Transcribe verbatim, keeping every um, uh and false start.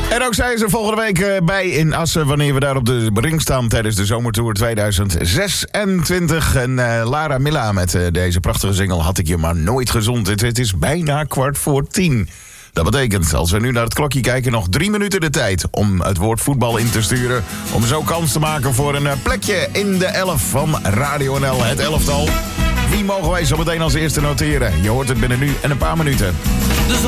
En ook zijn ze volgende week uh, bij in Assen, wanneer we daar op de ring staan tijdens de Zomertour tweeduizend zesentwintig. En uh, Lara Milla met uh, deze prachtige single Had ik je maar nooit gezond. Het, het is bijna kwart voor tien. Dat betekent, als we nu naar het klokje kijken, nog drie minuten de tijd om het woord voetbal in te sturen. Om zo kans te maken voor een plekje in de elf van Radio N L, het elftal. Wie mogen wij zo meteen als eerste noteren? Je hoort het binnen nu en een paar minuten.